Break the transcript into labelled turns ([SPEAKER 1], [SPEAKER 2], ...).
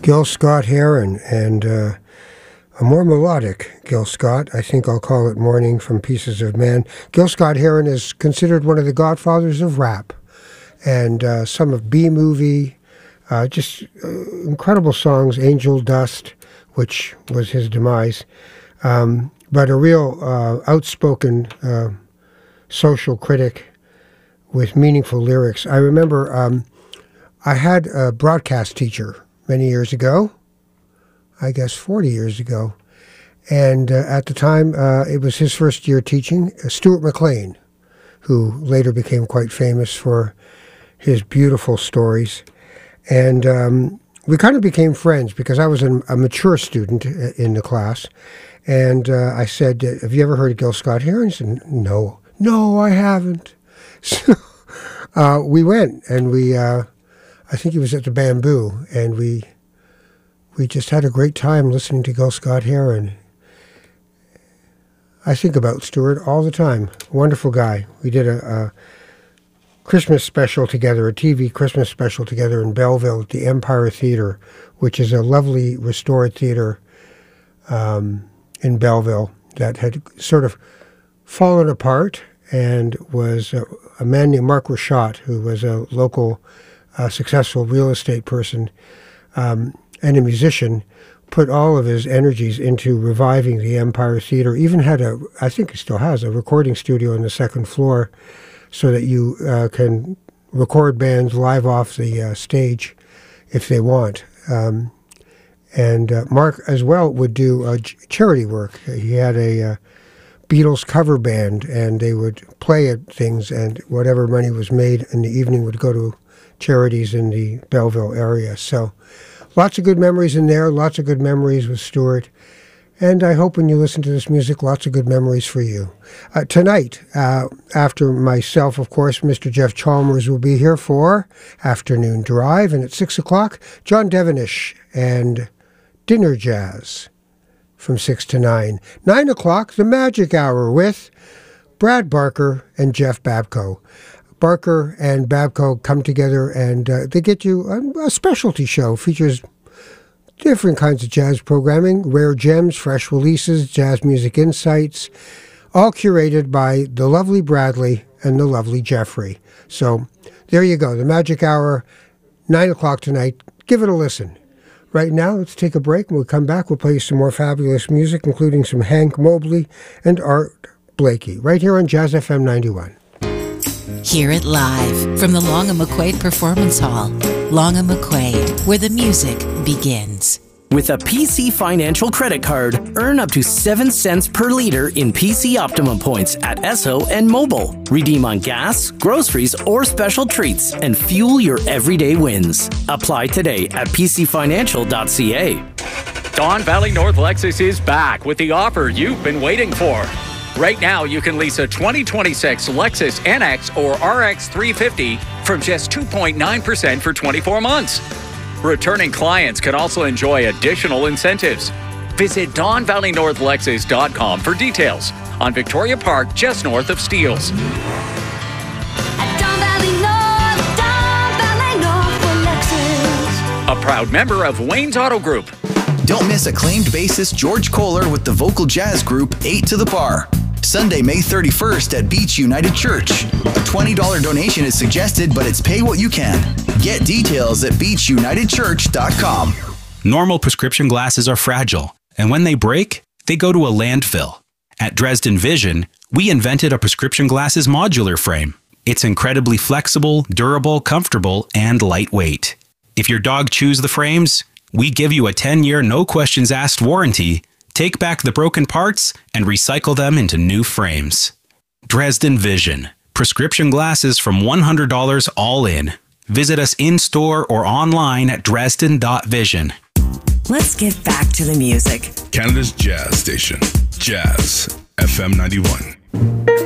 [SPEAKER 1] Gil Scott-Heron, and a more melodic Gil Scott. I think I'll call it Morning from Pieces of Man. Gil Scott-Heron is considered one of the godfathers of rap, and some of B-Movie, just incredible songs, Angel Dust, which was his demise, but a real outspoken social critic with meaningful lyrics. I remember I had a broadcast teacher many years ago, I guess 40 years ago, and at the time it was his first year teaching, Stuart McLean, who later became quite famous for his beautiful stories. And we kind of became friends because I was a mature student in the class. And I said, have you ever heard of Gil Scott-Heron? He said, no. No, I haven't. So we went, and I think he was at the Bamboo, and we just had a great time listening to Gil Scott-Heron. I think about Stuart all the time. Wonderful guy. We did a Christmas special together, a TV Christmas special together in Belleville at the Empire Theater, which is a lovely restored theater in Belleville that had sort of fallen apart, and was a man named Mark Rashad, who was a local successful real estate person and a musician, put all of his energies into reviving the Empire Theater. Even had I think he still has, a recording studio on the second floor so that you can record bands live off the stage if they want. And Mark as well would do charity work. He had a Beatles cover band, and they would play at things, and whatever money was made in the evening would go to charities in the Belleville area. So lots of good memories in there, lots of good memories with Stuart. And I hope when you listen to this music, lots of good memories for you. Tonight, after myself, of course, Mr. Jeff Chalmers will be here for Afternoon Drive. And at 6 o'clock, John Devenish and Dinner Jazz from 6 to 9. 9 o'clock, The Magic Hour with Brad Barker and Jeff Babko. Barker and Babko come together, and they get you a specialty show. Features different kinds of jazz programming, rare gems, fresh releases, jazz music insights, all curated by the lovely Bradley and the lovely Jeffrey. So there you go, The Magic Hour, 9 o'clock tonight. Give it a listen. Right now, let's take a break. When we come back, we'll play you some more fabulous music, including some Hank Mobley and Art Blakey, right here on Jazz FM 91.
[SPEAKER 2] Hear it live from the Long and McQuaid Performance Hall. Long and McQuaid, where the music begins.
[SPEAKER 3] With a PC Financial credit card, earn up to 7 cents per liter in PC Optimum points at Esso and Mobile. Redeem on gas, groceries, or special treats and fuel your everyday wins. Apply today at pcfinancial.ca.
[SPEAKER 4] Don Valley North Lexus is back with the offer you've been waiting for. Right now, you can lease a 2026 Lexus NX or RX 350 from just 2.9% for 24 months. Returning clients can also enjoy additional incentives. Visit DonValleyNorthLexus.com for details on Victoria Park, just north of Steeles. A proud member of Wayne's Auto Group.
[SPEAKER 5] Don't miss acclaimed bassist George Kohler with the vocal jazz group 8 to the Par. Sunday, May 31st at Beach United Church. A $20 donation is suggested, but it's pay what you can. Get details at beachunitedchurch.com.
[SPEAKER 6] Normal prescription glasses are fragile, and when they break, they go to a landfill. At Dresden Vision, we invented a prescription glasses modular frame. It's incredibly flexible, durable, comfortable, and lightweight. If your dog chews the frames, we give you a 10-year no-questions-asked warranty. Take back the broken parts and recycle them into new frames. Dresden Vision. Prescription glasses from $100 all in. Visit us in-store or online at dresden.vision.
[SPEAKER 2] Let's get back to the music.
[SPEAKER 7] Canada's jazz station. Jazz FM 91.